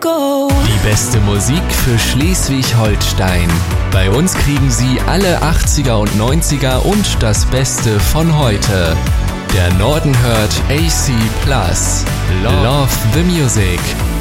go. Die beste Musik für Schleswig-Holstein. Bei uns kriegen Sie alle 80er und 90er und das Beste von heute. Der Norden hört AC Plus. Love the Music.